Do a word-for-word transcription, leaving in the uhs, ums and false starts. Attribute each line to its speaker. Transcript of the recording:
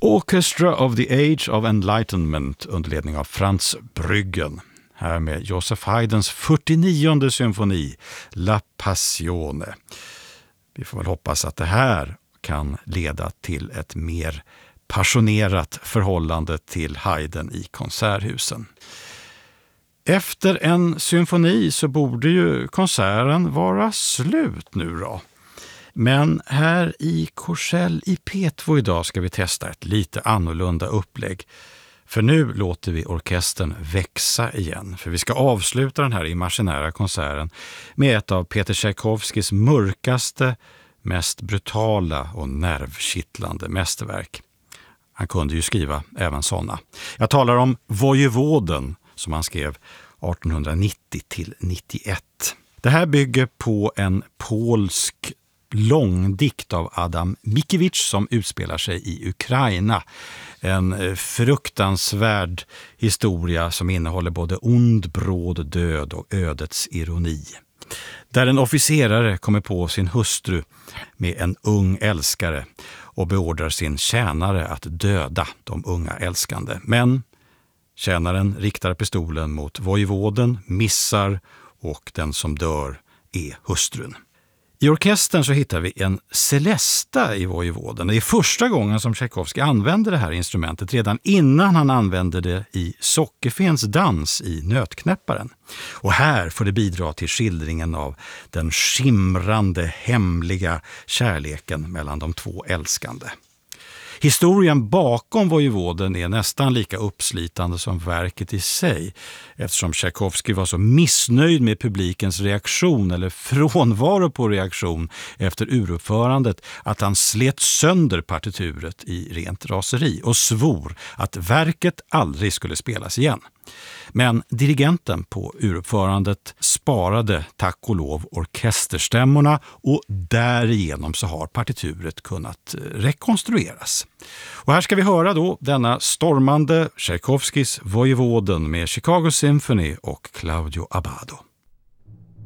Speaker 1: Orchestra of the Age of Enlightenment under ledning av Franz Brüggen. Här med Joseph Haydns fyrtionionde symfoni, La Passione. Vi får väl hoppas att det här kan leda till ett mer passionerat förhållande till Haydn i konserthusen. Efter en symfoni så borde ju konserten vara slut nu då. Men här i Korsell i P två idag ska vi testa ett lite annorlunda upplägg. För nu låter vi orkestern växa igen. För vi ska avsluta den här imaginära konserten med ett av Peter Tchaikovskys mörkaste, mest brutala och nervkittlande mästerverk. Han kunde ju skriva även sådana. Jag talar om Vojevoden som han skrev artonhundranittio till nittioett. Det här bygger på en polsk långdikt av Adam Mickiewicz som utspelar sig i Ukraina. En fruktansvärd historia som innehåller både ond, bråd död och ödets ironi. Där en officerare kommer på sin hustru med en ung älskare och beordrar sin tjänare att döda de unga älskande. Men tjänaren riktar pistolen mot vojevoden, missar och den som dör är hustrun. I orkestern så hittar vi en celesta i vojevoden. Det är första gången som Tchaikovsky använder det här instrumentet redan innan han använder det i Sockerfens dans i Nötknäpparen. Och här får det bidra till skildringen av den skimrande, hemliga kärleken mellan de två älskande. Historien bakom vojevoden är nästan lika uppslitande som verket i sig, eftersom Tchaikovsky var så missnöjd med publikens reaktion eller frånvaro på reaktion efter uruppförandet att han slet sönder partituret i rent raseri och svor att verket aldrig skulle spelas igen. Men dirigenten på uruppförandet sparade tack och lov orkesterstämmorna och därigenom så har partituret kunnat rekonstrueras. Och här ska vi höra då denna stormande Tchaikovskys Vojevoden med Chicago Symphony och Claudio Abbado.